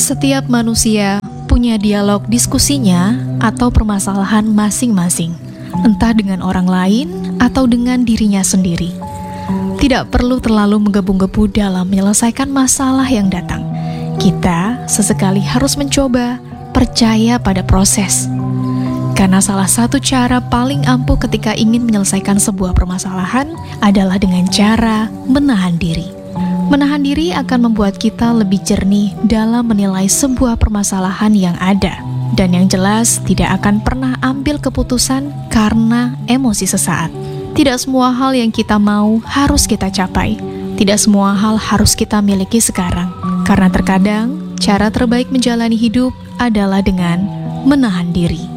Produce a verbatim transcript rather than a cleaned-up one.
Setiap manusia punya dialog diskusinya atau permasalahan masing-masing, entah dengan orang lain atau dengan dirinya sendiri. Tidak perlu terlalu menggebu-gebu dalam menyelesaikan masalah yang datang. Kita sesekali harus mencoba percaya pada proses. Karena salah satu cara paling ampuh ketika ingin menyelesaikan sebuah permasalahan adalah dengan cara menahan diri. Menahan diri akan membuat kita lebih jernih dalam menilai sebuah permasalahan yang ada. Dan yang jelas tidak akan pernah ambil keputusan karena emosi sesaat. Tidak semua hal yang kita mau harus kita capai. Tidak semua hal harus kita miliki sekarang. Karena terkadang cara terbaik menjalani hidup adalah dengan menahan diri.